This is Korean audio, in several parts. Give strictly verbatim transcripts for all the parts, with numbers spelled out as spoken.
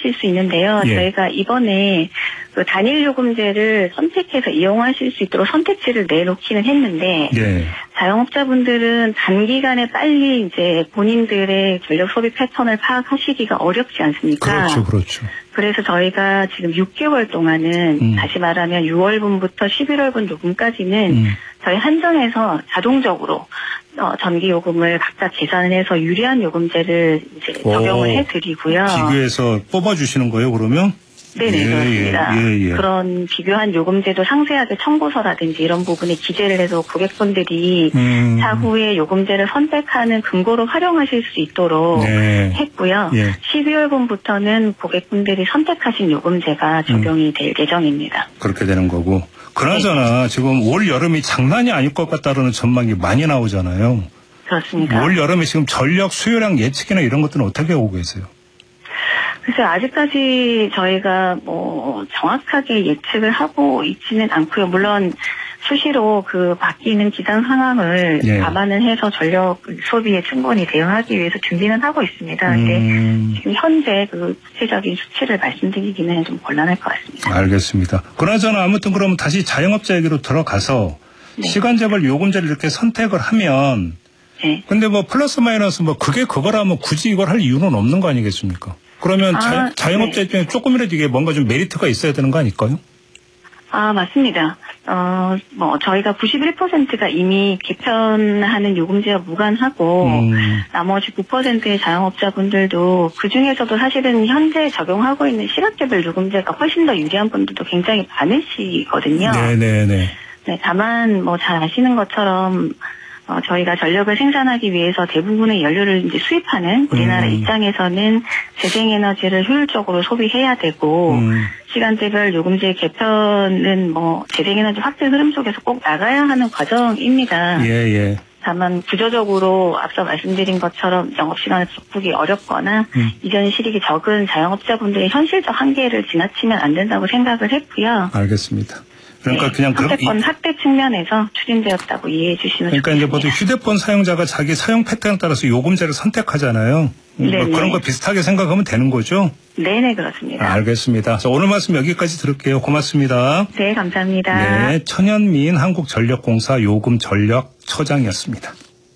이용하실 수 있는데요. 예. 저희가 이번에 그 단일 요금제를 선택해서 이용하실 수 있도록 선택지를 내놓기는 했는데 예. 자영업자분들은 단기간에 빨리 이제 본인들의 전력 소비 패턴을 파악하시기가 어렵지 않습니까? 그렇죠, 그렇죠. 그래서 저희가 지금 육 개월 동안은 음. 다시 말하면 유월분부터 십일월분 요금까지는 음. 저희 한정에서 자동적으로 어, 전기 요금을 각자 계산을 해서 유리한 요금제를 이제 적용을 해드리고요. 비교해서 뽑아주시는 거예요, 그러면? 네네, 예, 그렇습니다. 예, 예. 그런 비교한 요금제도 상세하게 청구서라든지 이런 부분에 기재를 해서 고객분들이 음. 차후에 요금제를 선택하는 근거로 활용하실 수 있도록 네. 했고요. 예. 십이월분부터는 고객분들이 선택하신 요금제가 적용이 음. 될 예정입니다. 그렇게 되는 거고. 그나저나 네. 지금 올 여름이 장난이 아닐 것 같다는 전망이 많이 나오잖아요. 그렇습니다. 올 여름에 지금 전력 수요량 예측이나 이런 것들은 어떻게 오고 계세요? 글쎄 아직까지 저희가 뭐 정확하게 예측을 하고 있지는 않고요. 물론 수시로 그 바뀌는 기상 상황을 예. 감안을 해서 전력 소비에 충분히 대응하기 위해서 준비는 하고 있습니다. 그런데 음. 지금 현재 그 구체적인 수치를 말씀드리기는 좀 곤란할 것 같습니다. 알겠습니다. 그나저나 아무튼 그러면 다시 자영업자 얘기로 들어가서 네. 시간제발 요금제를 이렇게 선택을 하면 네. 근데 뭐 플러스 마이너스 뭐 그게 그거라면 굳이 이걸 할 이유는 없는 거 아니겠습니까? 그러면 아, 자, 자영업자 네. 입장에 조금이라도 이게 뭔가 좀 메리트가 있어야 되는 거 아닐까요? 아, 맞습니다. 어, 뭐, 저희가 구십일 퍼센트가 이미 개편하는 요금제와 무관하고, 음. 나머지 구 퍼센트의 자영업자분들도 그 중에서도 사실은 현재 적용하고 있는 시각개별 요금제가 훨씬 더 유리한 분들도 굉장히 많으시거든요. 네네네. 네, 다만, 뭐, 잘 아시는 것처럼, 어, 저희가 전력을 생산하기 위해서 대부분의 연료를 이제 수입하는 우리나라 음. 입장에서는 재생에너지를 효율적으로 소비해야 되고, 음. 시간대별 요금제 개편은 뭐, 재생에너지 확대 흐름 속에서 꼭 나가야 하는 과정입니다. 예, 예. 다만 구조적으로 앞서 말씀드린 것처럼 영업시간을 바꾸기 어렵거나 음. 이전 실익이 적은 자영업자분들의 현실적 한계를 지나치면 안 된다고 생각을 했고요. 알겠습니다. 그러니까 네, 그냥 선택권 확대 측면에서 추진되었다고 이해해 주시면 그러니까 좋겠습니다. 이제 보통 휴대폰 사용자가 자기 사용 패턴에 따라서 요금제를 선택하잖아요. 그러니까 그런 거 비슷하게 생각하면 되는 거죠? 네네, 그렇습니다. 아, 알겠습니다. 자, 오늘 말씀 여기까지 들을게요. 고맙습니다. 네, 감사합니다. 네, 천연미인 한국전력공사 요금전력처장이었습니다.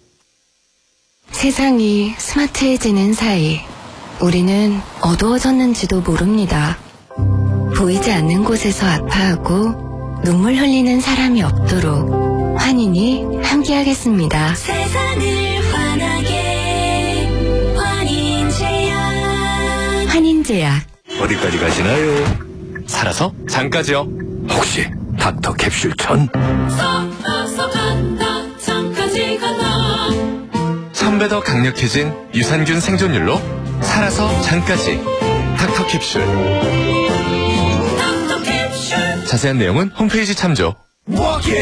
세상이 스마트해지는 사이 우리는 어두워졌는지도 모릅니다. 보이지 않는 곳에서 아파하고 눈물 흘리는 사람이 없도록 환인이 함께하겠습니다. 세상을 환하게 환인제약. 환인제약. 어디까지 가시나요? 살아서 장까지요. 혹시 닥터 캡슐 천? 살아서 간다 장까지 간다. 천 배 더 강력해진 유산균 생존율로 살아서 장까지 닥터 캡슐. 닥터 캡슐. 자세한 내용은 홈페이지 참조.